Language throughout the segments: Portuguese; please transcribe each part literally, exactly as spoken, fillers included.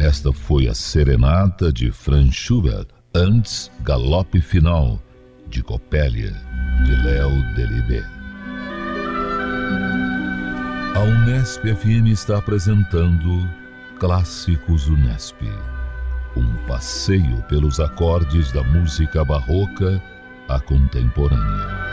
Esta foi a Serenata de Franz Schubert, antes Galope Final, de Coppelia, de Léo Delibes. A Unesp F M está apresentando Clássicos Unesp, um passeio pelos acordes da música barroca à contemporânea.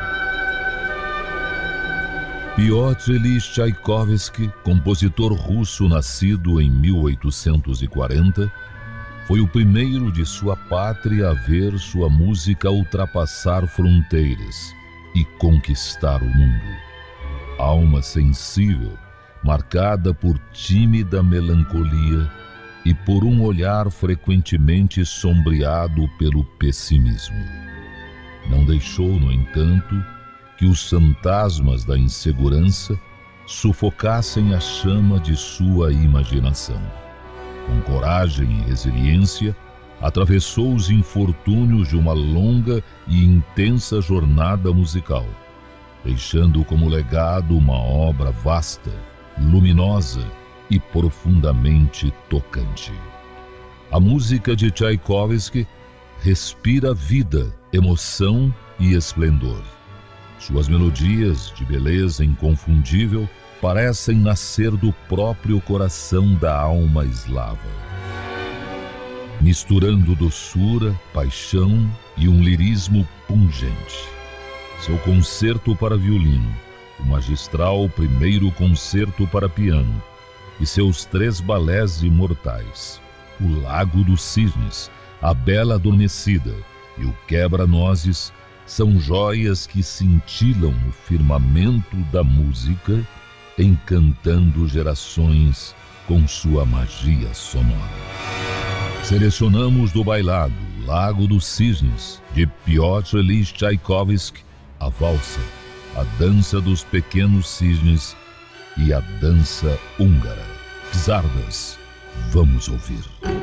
Piotr Ilyich Tchaikovsky, compositor russo nascido em mil oitocentos e quarenta, foi o primeiro de sua pátria a ver sua música ultrapassar fronteiras e conquistar o mundo. Alma sensível, marcada por tímida melancolia e por um olhar frequentemente sombreado pelo pessimismo. Não deixou, no entanto, que os fantasmas da insegurança sufocassem a chama de sua imaginação. Com coragem e resiliência, atravessou os infortúnios de uma longa e intensa jornada musical, deixando como legado uma obra vasta, luminosa e profundamente tocante. A música de Tchaikovsky respira vida, emoção e esplendor. Suas melodias, de beleza inconfundível, parecem nascer do próprio coração da alma eslava, misturando doçura, paixão e um lirismo pungente. Seu concerto para violino, o magistral primeiro concerto para piano e seus três balés imortais, o Lago dos Cisnes, a Bela Adormecida e o Quebra-Nozes, são joias que cintilam no firmamento da música, encantando gerações com sua magia sonora. Selecionamos do bailado Lago dos Cisnes, de Piotr Ilyich Tchaikovsky, a valsa, a dança dos pequenos cisnes e a dança húngara. Czardas, vamos ouvir.